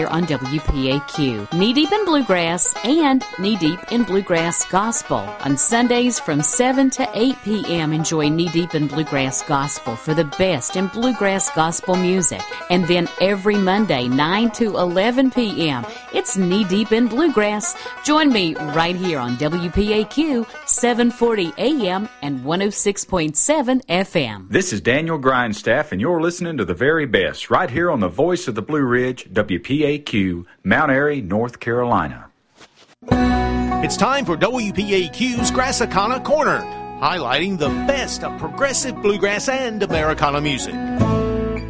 here on WPAQ. Knee Deep in Bluegrass and Knee Deep in Bluegrass Gospel. On Sundays from 7 to 8 p.m., enjoy Knee Deep in Bluegrass Gospel for the best in bluegrass gospel music. And then every Monday, 9 to 11 p.m., it's Knee Deep in Bluegrass. Join me right here on WPAQ, 740 a.m. and 106.7 FM. This is Daniel Grindstaff, and you're listening to the very best right here on the Voice of the Blue Ridge, WPAQ, Mount Airy, North Carolina. It's time for WPAQ's Grassicana Corner, highlighting the best of progressive bluegrass and Americana music.